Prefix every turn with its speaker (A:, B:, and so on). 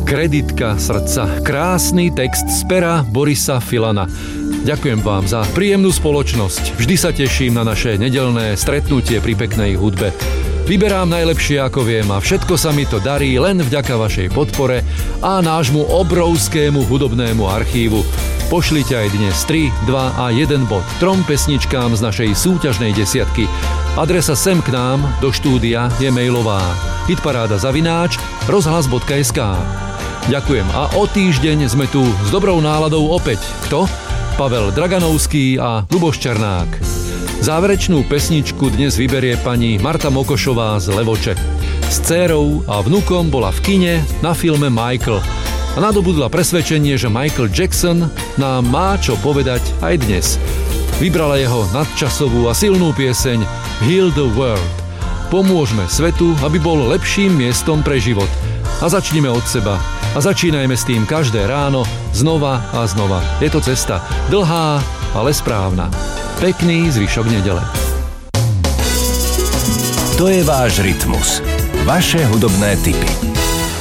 A: Kreditka srdca. Krásny text z pera Borisa Filana. Ďakujem vám za príjemnú spoločnosť. Vždy sa teším na naše nedeľné stretnutie pri peknej hudbe. Vyberám najlepšie, ako viem, a všetko sa mi to darí len vďaka vašej podpore a nášmu obrovskému hudobnému archívu. Pošlite aj dnes 3, 2 a 1 bod 3 pesničkám z našej súťažnej desiatky. Adresa sem k nám do štúdia je mailová hitparáda@rozhlas.sk. Ďakujem a o týždeň sme tu s dobrou náladou opäť. Kto? Pavel Draganovský a Luboš Černák. Záverečnú pesničku dnes vyberie pani Marta Mokošová z Levoče. S dcérou a vnukom bola v kine na filme Michael a nadobudla presvedčenie, že Michael Jackson nám má čo povedať aj dnes. Vybrala jeho nadčasovú a silnú pieseň Heal the World. Pomôžme svetu, aby bol lepším miestom pre život. A začnime od seba. A začínajme s tým každé ráno, znova a znova. Je to cesta dlhá, ale správna. Pekný zvyšok nedele.
B: To je váš rytmus. Vaše hudobné tipy.